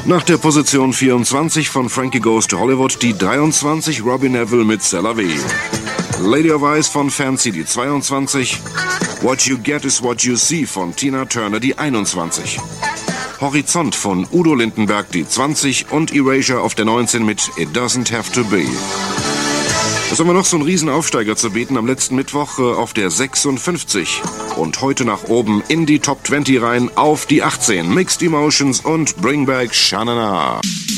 Nach der Position 24 von Frankie Goes to Hollywood die 23 Robbie Neville mit C'est la vie. Lady of Ice von Fancy die 22. What You Get Is What You See von Tina Turner die 21. Horizont von Udo Lindenberg die 20 und Erasure auf der 19 mit It Doesn't Have to Be. Was haben wir noch so einen Riesenaufsteiger zu bieten am letzten Mittwoch auf der 56 und heute nach oben in die Top 20 rein auf die 18. Mixed Emotions und Bring Back Sha-Na-Na.